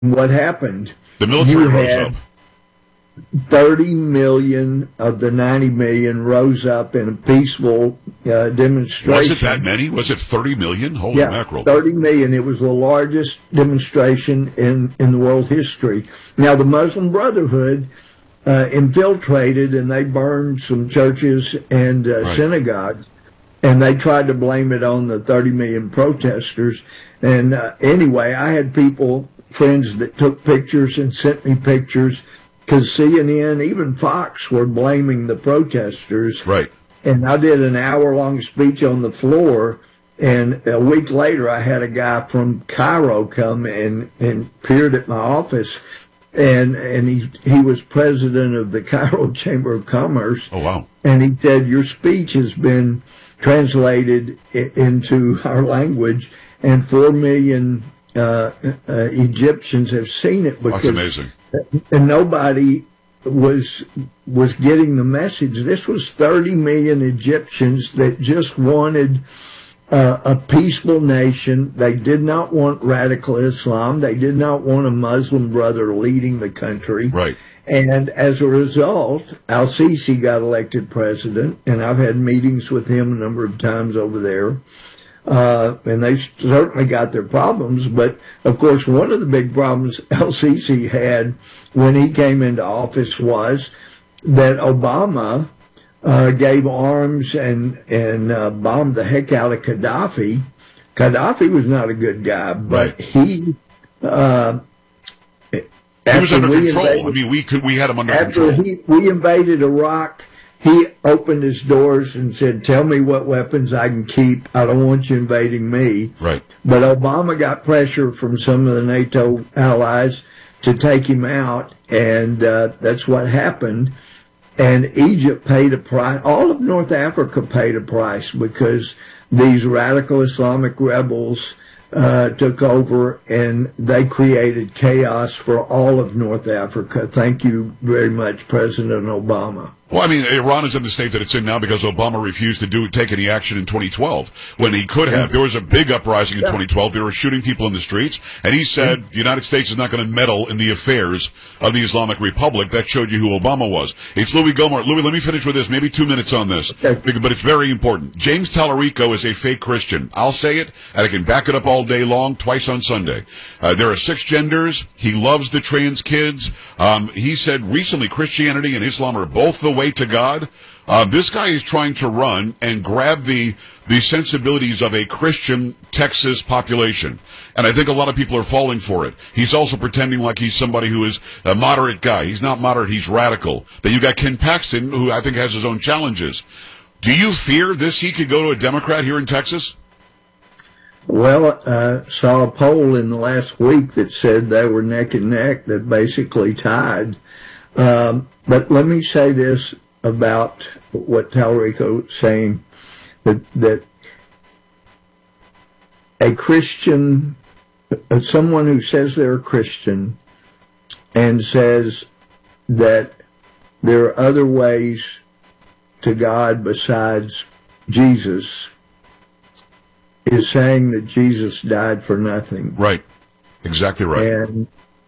what happened? The military rose up. 30 million of the 90 million rose up in a peaceful demonstration. Was it that many? Was it 30 million? Holy mackerel. 30 million. It was the largest demonstration in the world history. Now, the Muslim Brotherhood infiltrated, and they burned some churches and synagogues, and they tried to blame it on the 30 million protesters. And anyway, I had friends that took pictures and sent me pictures, because CNN, even Fox, were blaming the protesters. Right. And I did an hour-long speech on the floor, and a week later I had a guy from Cairo come and appeared at my office, and he was president of the Cairo Chamber of Commerce. Oh, wow. And he said, your speech has been translated into our language, and 4 million Egyptians have seen it. That's amazing. And nobody was getting the message. This was 30 million Egyptians that just wanted a peaceful nation. They did not want radical Islam. They did not want a Muslim brother leading the country. Right. And as a result, al-Sisi got elected president, and I've had meetings with him a number of times over there. And they certainly got their problems, but of course one of the big problems el-Sisi had when he came into office was that Obama gave arms and bombed the heck out of Gaddafi. Gaddafi was not a good guy, but he was under control. I mean, we had him under control. After we invaded Iraq, he opened his doors and said, tell me what weapons I can keep. I don't want you invading me. Right. But Obama got pressure from some of the NATO allies to take him out, and that's what happened. And Egypt paid a price. All of North Africa paid a price because these radical Islamic rebels took over, and they created chaos for all of North Africa. Thank you very much, President Obama. Well, I mean, Iran is in the state that it's in now because Obama refused to take any action in 2012 when he could have. There was a big uprising in 2012. They were shooting people in the streets, and he said the United States is not going to meddle in the affairs of the Islamic Republic. That showed you who Obama was. It's Louis Gohmert. Louis, let me finish with this. Maybe 2 minutes on this, but it's very important. James Tallarico is a fake Christian. I'll say it, and I can back it up all day long, twice on Sunday. There are 6 genders. He loves the trans kids. He said recently Christianity and Islam are both the way to God. This guy is trying to run and grab the sensibilities of a Christian Texas population. And I think a lot of people are falling for it. He's also pretending like he's somebody who is a moderate guy. He's not moderate, he's radical. Then you got Ken Paxton, who I think has his own challenges. Do you fear he could go to a Democrat here in Texas? Well, saw a poll in the last week that said they were neck and neck, that basically tied. But let me say this about what Tallarico is saying, that a Christian, someone who says they're a Christian and says that there are other ways to God besides Jesus, is saying that Jesus died for nothing. Right. Exactly right. And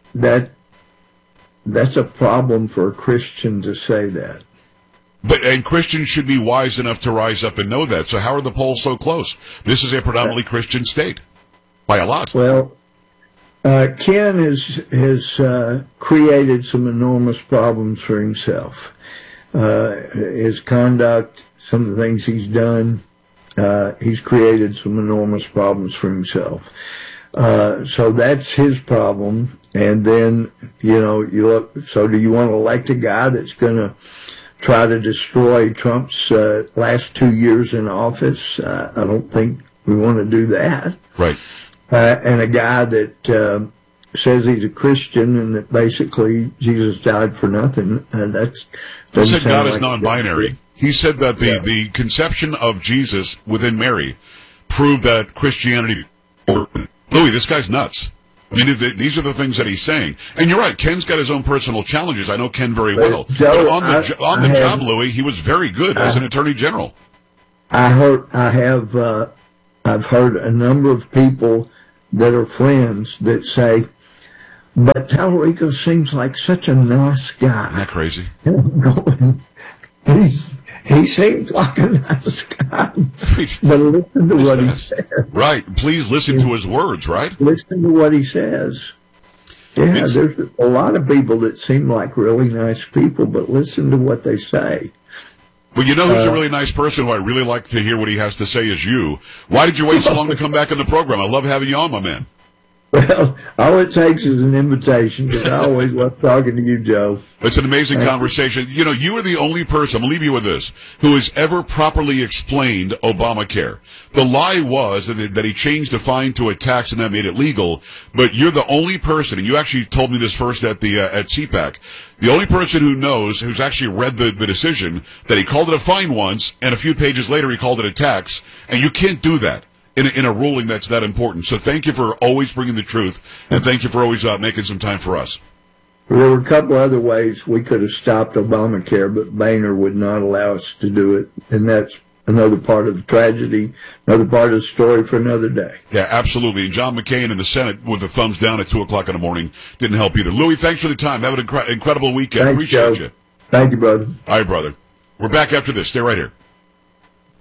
that's a problem for a Christian to say that. And Christians should be wise enough to rise up and know that. So how are the polls so close? This is a predominantly Christian state, by a lot. Well, Ken has created some enormous problems for himself. His conduct, some of the things he's done, he's created some enormous problems for himself. So that's his problem. And then, you look, so do you want to elect a guy that's going to try to destroy Trump's last 2 years in office? I don't think we want to do that. Right. And a guy that says he's a Christian and that basically Jesus died for nothing. He said God is non-binary. He said that the conception of Jesus within Mary proved that Christianity... Louis, this guy's nuts. I mean, these are the things that he's saying. And you're right, Ken's got his own personal challenges. I know Ken very well. Joe, but on the job, Louis, he was very good as an attorney general. I've heard a number of people that are friends that say, But Tallarico seems like such a nice guy. Isn't that crazy? He seems like a nice guy. But listen to what he says. Right. Please listen to his words, right? Listen to what he says. Yeah, there's a lot of people that seem like really nice people, but listen to what they say. Well, you know who's a really nice person who I really like to hear what he has to say is you. Why did you wait so long to come back in the program? I love having you on, my man. Well, all it takes is an invitation, because I always love talking to you, Joe. It's an amazing conversation. You know, you are the only person, I'm going to leave you with this, who has ever properly explained Obamacare. The lie was that he changed the fine to a tax and that made it legal, but you're the only person, and you actually told me this first at CPAC, the only person who knows, who's actually read the decision, that he called it a fine once, and a few pages later he called it a tax, and you can't do that in a ruling that's that important. So thank you for always bringing the truth, and thank you for always making some time for us. There were a couple other ways we could have stopped Obamacare, but Boehner would not allow us to do it, and that's another part of the tragedy, another part of the story for another day. Yeah, absolutely. And John McCain in the Senate with the thumbs down at 2 o'clock in the morning didn't help either. Louis, thanks for the time. Have an incredible weekend. Thanks, Appreciate Joe. you. Thank you, brother. All right, brother. We're back after this. Stay right here.